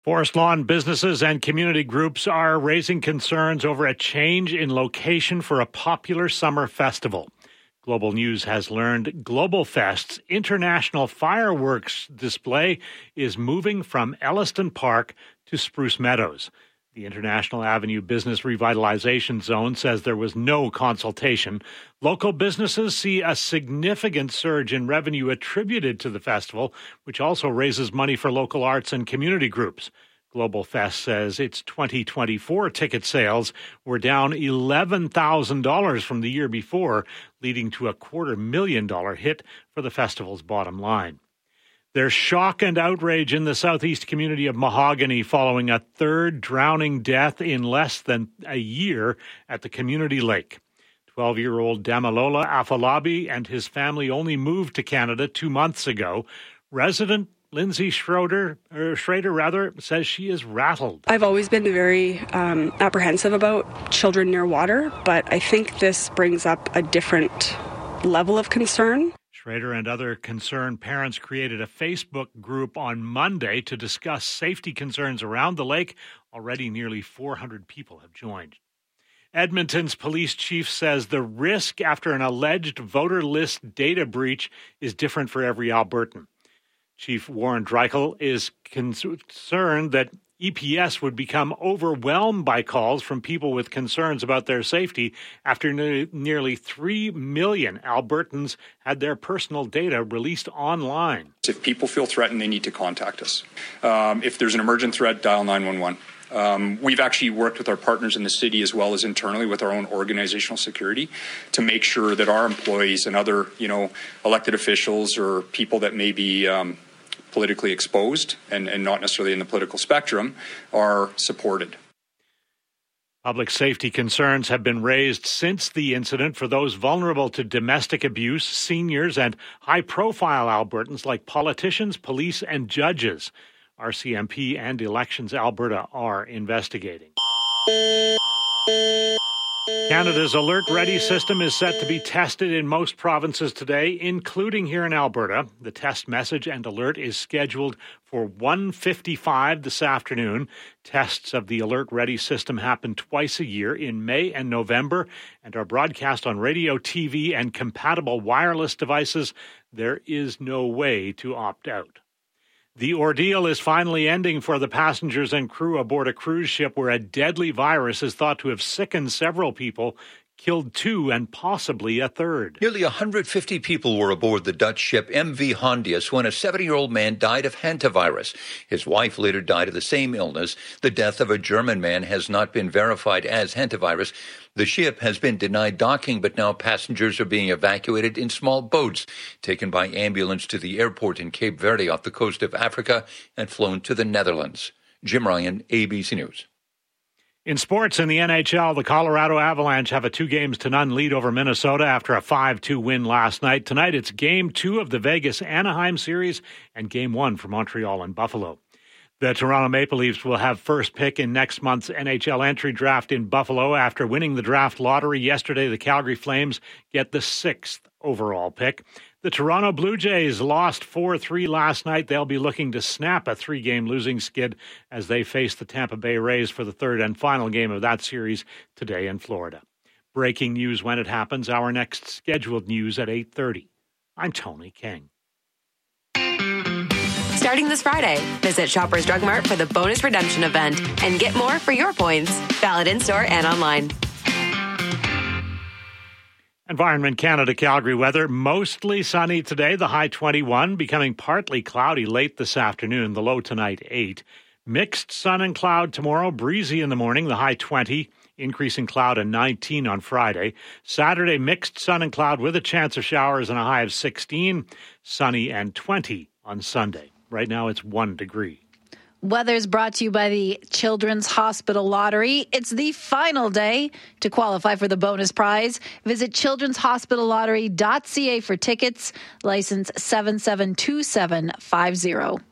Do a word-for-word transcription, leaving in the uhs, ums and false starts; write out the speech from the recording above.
Forest lawn businesses and community groups are raising concerns over a change in location for a popular summer festival. Global News has learned Global Fest's international fireworks display is moving from Elliston Park to Spruce Meadows. The International Avenue Business Revitalization Zone says there was no consultation. Local businesses see a significant surge in revenue attributed to the festival, which also raises money for local arts and community groups. Global Fest says its twenty twenty-four ticket sales were down eleven thousand dollars from the year before, leading to a quarter million dollar hit for the festival's bottom line. There's shock and outrage in the southeast community of Mahogany following a third drowning death in less than a year at the community lake. twelve-year-old Damalola Afolabi and his family only moved to Canada two months ago. Resident Lindsay Schroeder, or Schrader rather, says she is rattled. I've always been very um, apprehensive about children near water, but I think this brings up a different level of concern. Schrader and other concerned parents created a Facebook group on Monday to discuss safety concerns around the lake. Already nearly four hundred people have joined. Edmonton's police chief says the risk after an alleged voter list data breach is different for every Albertan. Chief Warren Dreichel is concerned that E P S would become overwhelmed by calls from people with concerns about their safety after ne- nearly three million Albertans had their personal data released online. If people feel threatened, they need to contact us. Um, if there's an emergent threat, dial nine one one. Um, we've actually worked with our partners in the city as well as internally with our own organizational security to make sure that our employees and other, you know, elected officials or people that may be um, politically exposed and, and not necessarily in the political spectrum are supported. Public safety concerns have been raised since the incident for those vulnerable to domestic abuse, seniors, and high-profile Albertans like politicians, police, and judges. R C M P and Elections Alberta are investigating. Canada's Alert Ready system is set to be tested in most provinces today, including here in Alberta. The test message and alert is scheduled for one fifty-five this afternoon. Tests of the Alert Ready system happen twice a year in May and November and are broadcast on radio, T V, and compatible wireless devices. There is no way to opt out. The ordeal is finally ending for the passengers and crew aboard a cruise ship where a deadly virus is thought to have sickened several people, killed two, and possibly a third. Nearly one hundred fifty people were aboard the Dutch ship M V Hondius when a seventy-year-old man died of hantavirus. His wife later died of the same illness. The death of a German man has not been verified as hantavirus. The ship has been denied docking, but now passengers are being evacuated in small boats, taken by ambulance to the airport in Cape Verde off the coast of Africa and flown to the Netherlands. Jim Ryan, A B C News. In sports, in the N H L, the Colorado Avalanche have a two games to none lead over Minnesota after a five two win last night. Tonight, it's game two of the Vegas-Anaheim series and game one for Montreal and Buffalo. The Toronto Maple Leafs will have first pick in next month's N H L entry draft in Buffalo. After winning the draft lottery yesterday, the Calgary Flames get the sixth overall pick. The Toronto Blue Jays lost four three last night. They'll be looking to snap a three-game losing skid as they face the Tampa Bay Rays for the third and final game of that series today in Florida. Breaking news when it happens. Our next scheduled news at eight thirty. I'm Tony King. Starting this Friday, visit Shoppers Drug Mart for the bonus redemption event and get more for your points. Valid in-store and online. Environment Canada Calgary weather, mostly sunny today, the high twenty-one, becoming partly cloudy late this afternoon, the low tonight eight. Mixed sun and cloud tomorrow, breezy in the morning, the high twenty, increasing cloud and nineteen on Friday. Saturday, mixed sun and cloud with a chance of showers and a high of sixteen, sunny and twenty on Sunday. Right now it's one degree. Weather's brought to you by the Children's Hospital Lottery. It's the final day to qualify for the bonus prize. Visit children's hospital lottery dot c a for tickets. License seven seven two seven five zero.